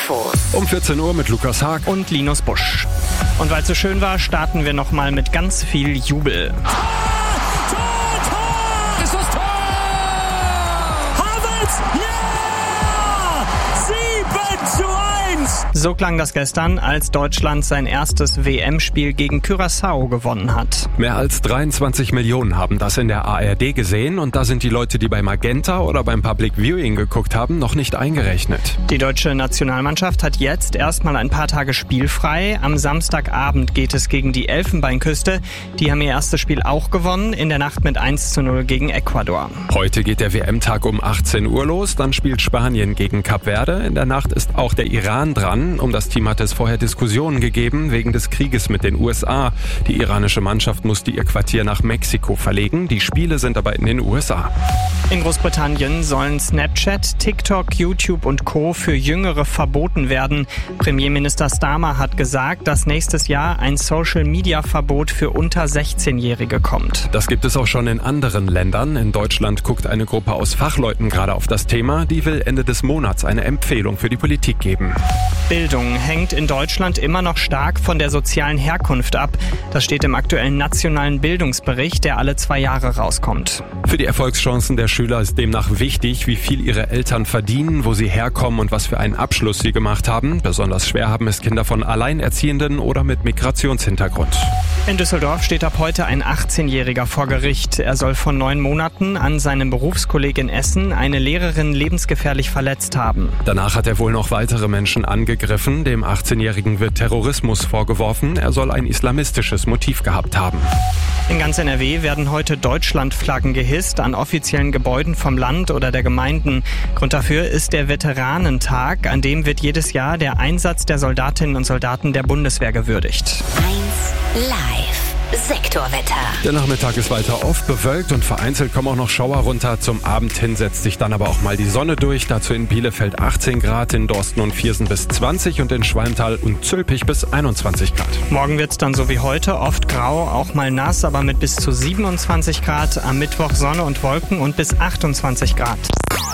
Infos. Um 14 Uhr mit Lukas Haag und Linus Busch. Und weil es so schön war, starten wir nochmal mit ganz viel Jubel. Tor! Ist das Tor? Havertz! Ja! 7:1! So klang das gestern, als Deutschland sein erstes WM-Spiel gegen Curaçao gewonnen hat. Mehr als 23 Millionen haben das in der ARD gesehen und da sind die Leute, die bei Magenta oder beim Public Viewing geguckt haben, noch nicht eingerechnet. Die deutsche Nationalmannschaft hat jetzt erstmal ein paar Tage spielfrei. Am Samstagabend geht es gegen die Elfenbeinküste. Die haben ihr erstes Spiel auch gewonnen, in der Nacht mit 1:0 gegen Ecuador. Heute geht der WM-Tag um 18 Uhr los, dann spielt Spanien gegen Kap Verde. In der Nacht ist auch der Iran dran. Um das Team hat es vorher Diskussionen gegeben wegen des Krieges mit den USA. Die iranische Mannschaft musste ihr Quartier nach Mexiko verlegen. Die Spiele sind aber in den USA. In Großbritannien sollen Snapchat, TikTok, YouTube und Co. für Jüngere verboten werden. Premierminister Starmer hat gesagt, dass nächstes Jahr ein Social-Media-Verbot für unter 16-Jährige kommt. Das gibt es auch schon in anderen Ländern. In Deutschland guckt eine Gruppe aus Fachleuten gerade auf das Thema. Die will Ende des Monats eine Empfehlung für die Politik geben. Bildung hängt in Deutschland immer noch stark von der sozialen Herkunft ab. Das steht im aktuellen nationalen Bildungsbericht, der alle 2 Jahre rauskommt. Für die Erfolgschancen der Schüler ist demnach wichtig, wie viel ihre Eltern verdienen, wo sie herkommen und was für einen Abschluss sie gemacht haben. Besonders schwer haben es Kinder von Alleinerziehenden oder mit Migrationshintergrund. In Düsseldorf steht ab heute ein 18-Jähriger vor Gericht. Er soll vor 9 Monaten an seinem Berufskolleg in Essen eine Lehrerin lebensgefährlich verletzt haben. Danach hat er wohl noch weitere Menschen angegriffen. Dem 18-Jährigen wird Terrorismus vorgeworfen. Er soll ein islamistisches Motiv gehabt haben. In ganz NRW werden heute Deutschlandflaggen gehisst an offiziellen Gebäuden vom Land oder der Gemeinden. Grund dafür ist der Veteranentag, an dem wird jedes Jahr der Einsatz der Soldatinnen und Soldaten der Bundeswehr gewürdigt. 1 Live. Sektorwetter. Der Nachmittag ist weiter oft bewölkt und vereinzelt kommen auch noch Schauer runter. Zum Abend hin setzt sich dann aber auch mal die Sonne durch. Dazu in Bielefeld 18 Grad, in Dorsten und Viersen bis 20 und in Schwalmtal und Zülpich bis 21 Grad. Morgen wird's dann so wie heute, oft grau, auch mal nass, aber mit bis zu 27 Grad. Am Mittwoch Sonne und Wolken und bis 28 Grad.